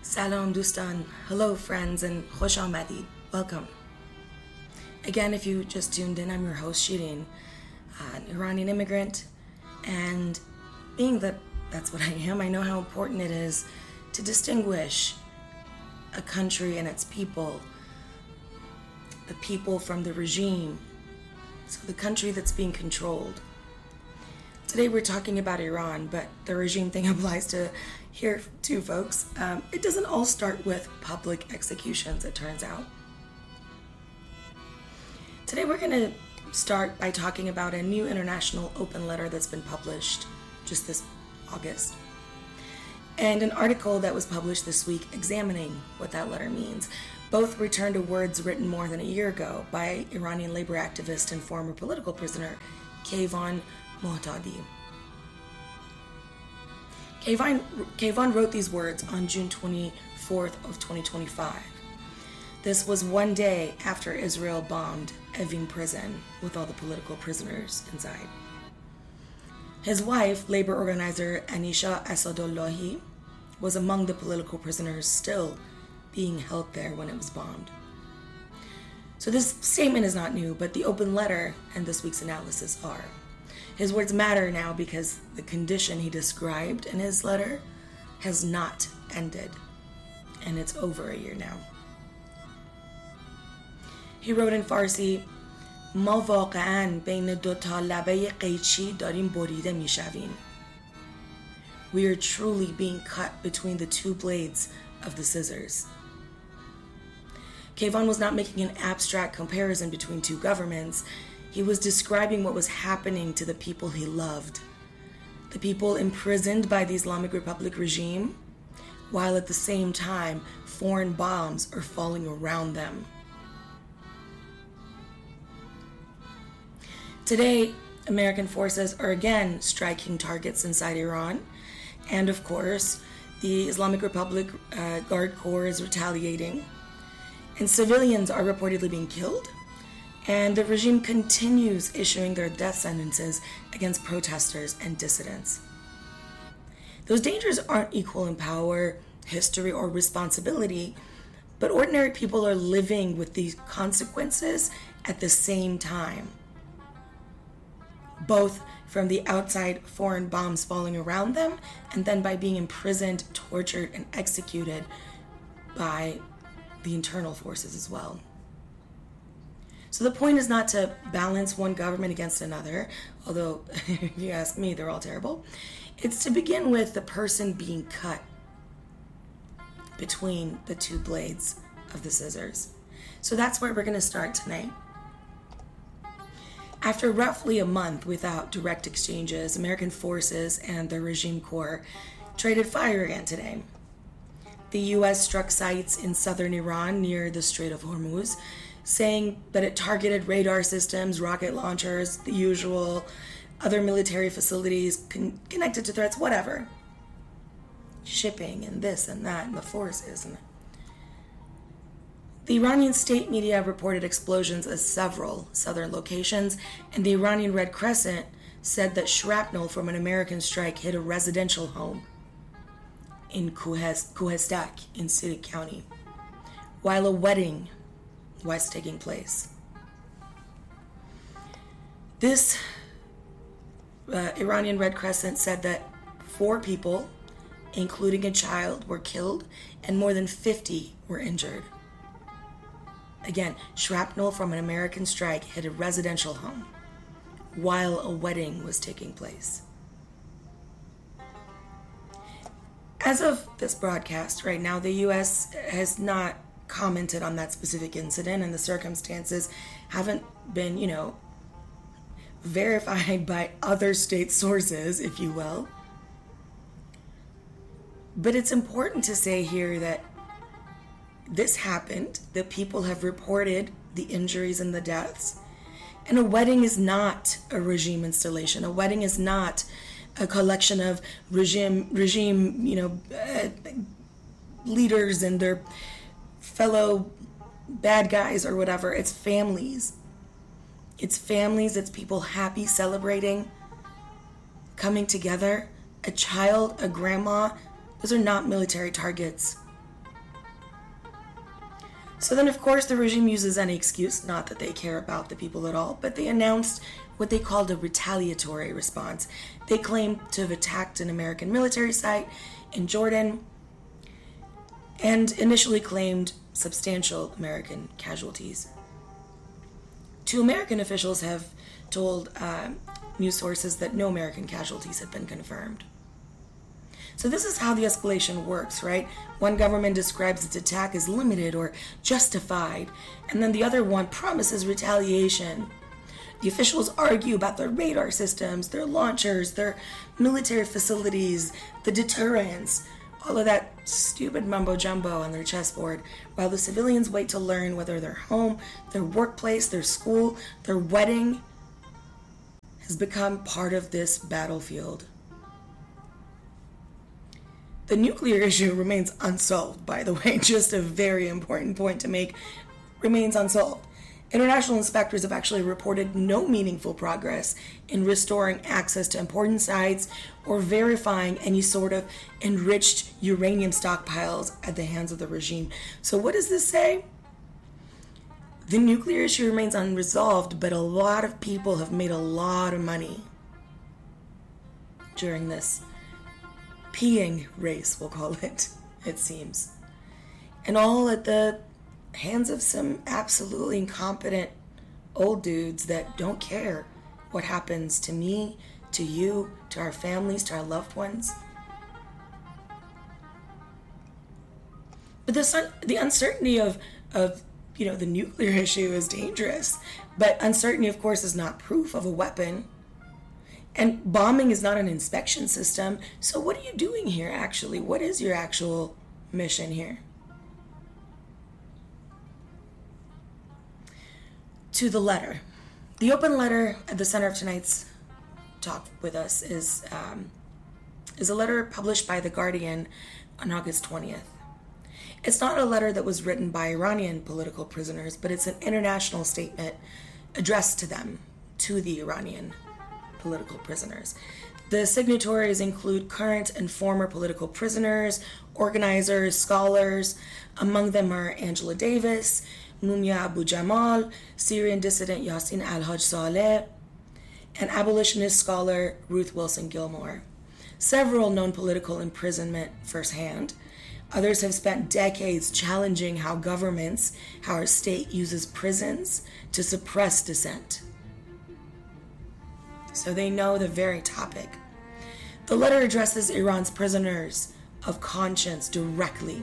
Salam Dustan. Hello friends and Khosh Ahmadi. Welcome. Again, if you just tuned in, I'm your host Shirin, an Iranian immigrant, and being that that's what I am, I know how important it is to distinguish a country and its people, the people from the regime, so the country that's being controlled. Today we're talking about Iran, but the regime thing applies to here too, folks. It doesn't all start with public executions, it turns out. Today we're going to start by talking about a new international open letter that's been published just this August, and an article that was published this week examining what that letter means. Both return to words written more than a year ago by Iranian labor activist and former political prisoner Keyvan Mohtadi. Keyvan wrote these words on June 24th of 2025. This was one day after Israel bombed Evin prison with all the political prisoners inside. His wife, labor organizer Anisha Asadullahi, was among the political prisoners still being held there when it was bombed. So this statement is not new, but the open letter and this week's analysis are. His words matter now because the condition he described in his letter has not ended, and it's over a year now. He wrote in Farsi, "ما واقعاً بین دو تا لبه قیچی داریم بریده میشویم." We are truly being cut between the two blades of the scissors. Keyvan was not making an abstract comparison between two governments. He was describing what was happening to the people he loved, the people imprisoned by the Islamic Republic regime, while at the same time foreign bombs are falling around them. Today, American forces are again striking targets inside Iran, and of course, the Islamic Republic Guard Corps is retaliating, and civilians are reportedly being killed, and the regime continues issuing their death sentences against protesters and dissidents. Those dangers aren't equal in power, history, or responsibility, but ordinary people are living with these consequences at the same time, both from the outside foreign bombs falling around them, and then by being imprisoned, tortured, and executed by the internal forces as well. So the point is not to balance one government against another, although if you ask me, they're all terrible. It's to begin with the person being cut between the two blades of the scissors. So that's where we're going to start tonight. After roughly a month without direct exchanges, American forces and the regime corps traded fire again today. The U.S. struck sites in southern Iran near the Strait of Hormuz, saying that it targeted radar systems, rocket launchers, the usual, other military facilities connected to threats, whatever. Shipping and this and that and the forces. The Iranian state media reported explosions at several southern locations, and the Iranian Red Crescent said that shrapnel from an American strike hit a residential home in Kuhestak in Sidik County, while a wedding was taking place. This Iranian Red Crescent said that 4 people, including a child, were killed and more than 50 were injured. Again, shrapnel from an American strike hit a residential home while a wedding was taking place. As of this broadcast right now, the U.S. has not commented on that specific incident, and the circumstances haven't been, verified by other state sources, if you will. But it's important to say here that this happened, that people have reported the injuries and the deaths, and a wedding is not a regime installation. A wedding is not a collection of regime, leaders and their fellow bad guys or whatever. It's families. It's families, it's people happy, celebrating, coming together. A child, a grandma, those are not military targets. So then, of course, the regime uses any excuse, not that they care about the people at all, but they announced what they called a retaliatory response. They claimed to have attacked an American military site in Jordan and initially claimed substantial American casualties. Two American officials have told news sources that no American casualties have been confirmed. So this is how the escalation works, right? One government describes its attack as limited or justified, and then the other one promises retaliation. The officials argue about their radar systems, their launchers, their military facilities, the deterrence, all of that stupid mumbo-jumbo on their chessboard, while the civilians wait to learn whether their home, their workplace, their school, their wedding has become part of this battlefield. The nuclear issue remains unsolved, by the way, just a very important point to make, remains unsolved. International inspectors have actually reported no meaningful progress in restoring access to important sites or verifying any sort of enriched uranium stockpiles at the hands of the regime. So what does this say? The nuclear issue remains unresolved, but a lot of people have made a lot of money during this peeing race, we'll call it, it seems. And all at the hands of some absolutely incompetent old dudes that don't care what happens to me, to you, to our families, to our loved ones. But the uncertainty of the nuclear issue is dangerous. But uncertainty, of course, is not proof of a weapon. And bombing is not an inspection system. So what are you doing here, actually? What is your actual mission here? To the letter. The open letter at the center of tonight's talk with us is a letter published by The Guardian on August 20th. It's not a letter that was written by Iranian political prisoners, but it's an international statement addressed to them, to the Iranian political prisoners. The signatories include current and former political prisoners, organizers, scholars. Among them are Angela Davis, Mumia Abu Jamal, Syrian dissident Yassin al-Haj Saleh, and abolitionist scholar Ruth Wilson Gilmore. Several known political imprisonment firsthand. Others have spent decades challenging how our state uses prisons to suppress dissent. So they know the very topic. The letter addresses Iran's prisoners of conscience directly.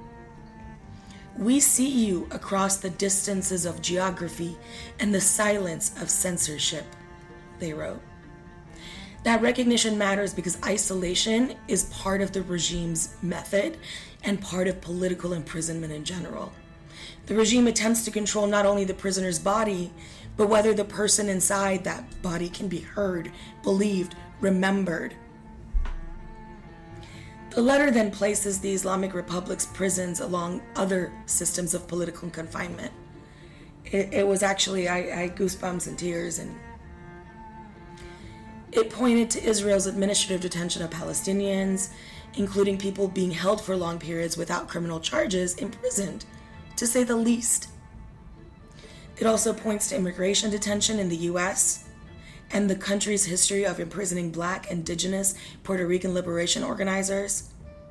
We see you across the distances of geography and the silence of censorship, they wrote. That recognition matters because isolation is part of the regime's method and part of political imprisonment in general. The regime attempts to control not only the prisoner's body, but whether the person inside that body can be heard, believed, remembered. The letter then places the Islamic Republic's prisons along other systems of political confinement. It was actually, I had goosebumps and tears, and it pointed to Israel's administrative detention of Palestinians, including people being held for long periods without criminal charges, imprisoned, to say the least. It also points to immigration detention in the U.S., and the country's history of imprisoning Black, Indigenous, Puerto Rican liberation organizers,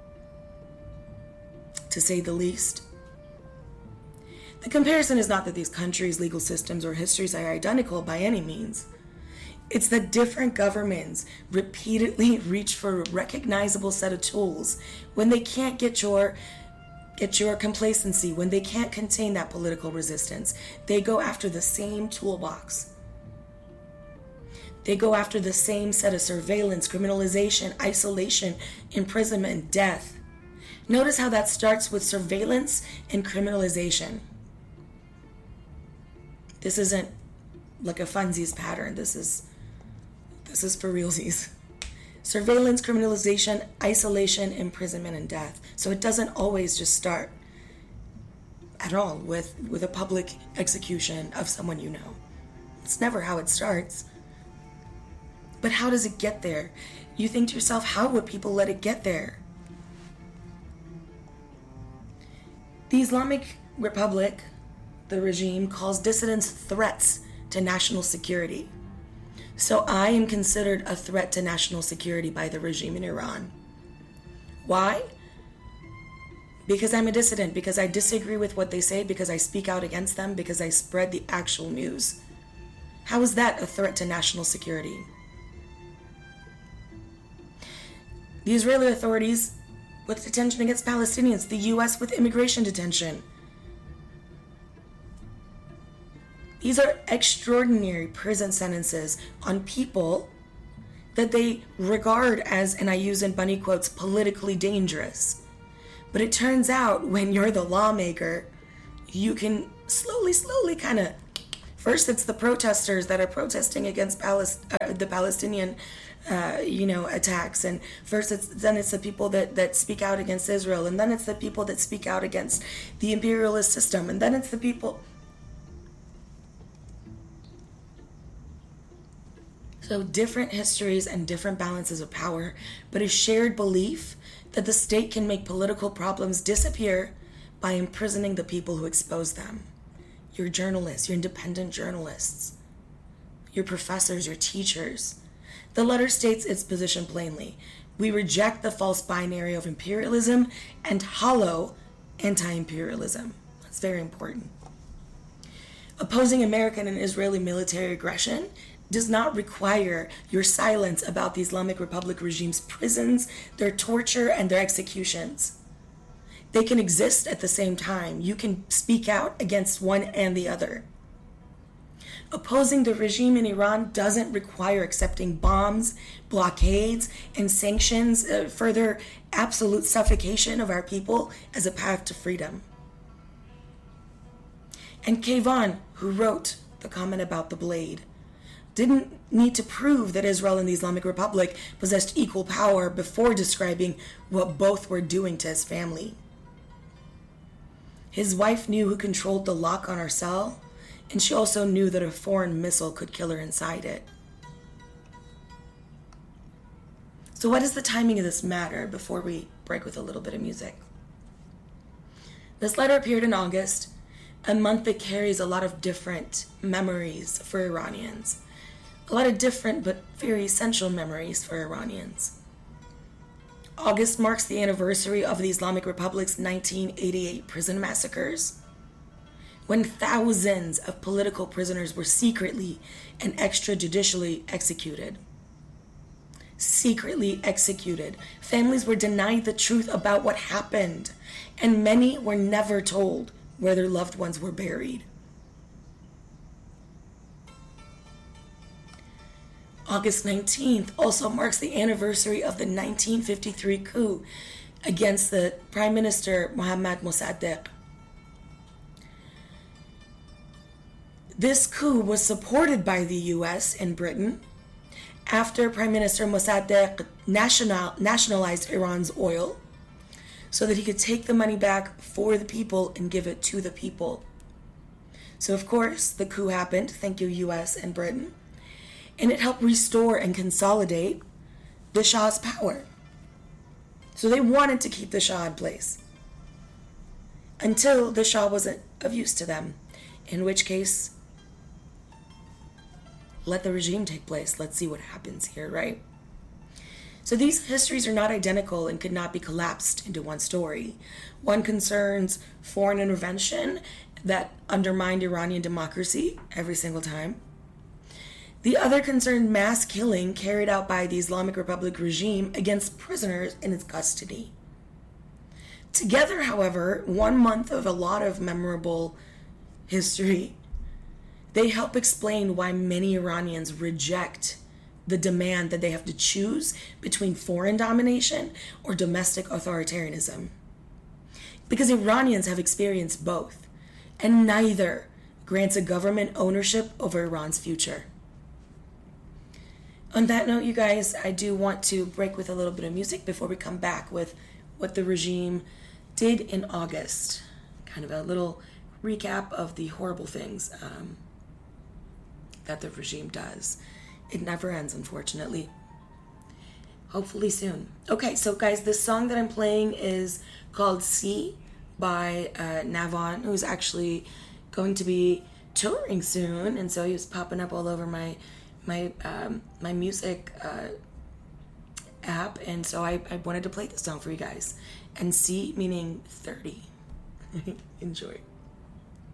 to say the least. The comparison is not that these countries' legal systems or histories are identical by any means. It's that different governments repeatedly reach for a recognizable set of tools when they can't get your complacency, when they can't contain that political resistance. They go after the same toolbox. They go after the same set of surveillance, criminalization, isolation, imprisonment, death. Notice how that starts with surveillance and criminalization. This isn't like a funsies pattern. This is for realsies. Surveillance, criminalization, isolation, imprisonment, and death. So it doesn't always just start at all with a public execution of someone you know. It's never how it starts. But how does it get there? You think to yourself, how would people let it get there? The Islamic Republic, the regime, calls dissidents threats to national security. So I am considered a threat to national security by the regime in Iran. Why? Because I'm a dissident, because I disagree with what they say, because I speak out against them, because I spread the actual news. How is that a threat to national security? The Israeli authorities with detention against Palestinians, the US with immigration detention. These are extraordinary prison sentences on people that they regard as, and I use in bunny quotes, politically dangerous. But it turns out when you're the lawmaker, you can slowly kind of, first it's the protesters that are protesting against the Palestinian attacks, and then it's the people that speak out against Israel, and then it's the people that speak out against the imperialist system, and then it's the people. So different histories and different balances of power, but a shared belief that the state can make political problems disappear by imprisoning the people who expose them. Your journalists, your independent journalists, your professors, your teachers. The letter states its position plainly. We reject the false binary of imperialism and hollow anti-imperialism. That's very important. Opposing American and Israeli military aggression does not require your silence about the Islamic Republic regime's prisons, their torture, and their executions. They can exist at the same time. You can speak out against one and the other. Opposing the regime in Iran doesn't require accepting bombs, blockades, and sanctions, further absolute suffocation of our people as a path to freedom. And Kayvan, who wrote the comment about the blade, didn't need to prove that Israel and the Islamic Republic possessed equal power before describing what both were doing to his family. His wife knew who controlled the lock on our cell, and she also knew that a foreign missile could kill her inside it. So what does the timing of this matter before we break with a little bit of music? This letter appeared in August, a month that carries a lot of different memories for Iranians. A lot of different but very essential memories for Iranians. August marks the anniversary of the Islamic Republic's 1988 prison massacres, when thousands of political prisoners were secretly and extrajudicially executed. Secretly executed. Families were denied the truth about what happened, and many were never told where their loved ones were buried. August 19th also marks the anniversary of the 1953 coup against the Prime Minister Mohammad Mossadegh. This coup was supported by the US and Britain after Prime Minister Mossadegh nationalized Iran's oil so that he could take the money back for the people and give it to the people. So of course, the coup happened, thank you US and Britain, and it helped restore and consolidate the Shah's power. So they wanted to keep the Shah in place until the Shah wasn't of use to them, in which case, let the regime take place. Let's see what happens here, right? So these histories are not identical and could not be collapsed into one story. One concerns foreign intervention that undermined Iranian democracy every single time. The other concerned mass killing carried out by the Islamic Republic regime against prisoners in its custody. Together, however, 1 month of a lot of memorable history, they help explain why many Iranians reject the demand that they have to choose between foreign domination or domestic authoritarianism. Because Iranians have experienced both, and neither grants a government ownership over Iran's future. On that note, you guys, I do want to break with a little bit of music before we come back with what the regime did in August. Kind of a little recap of the horrible things that the regime does. It never ends, unfortunately. Hopefully soon. Okay, so guys, this song that I'm playing is called "See" by Navon, who's actually going to be touring soon, and so he was popping up all over my music app, and so I wanted to play this song for you guys. And C meaning 30. Enjoy.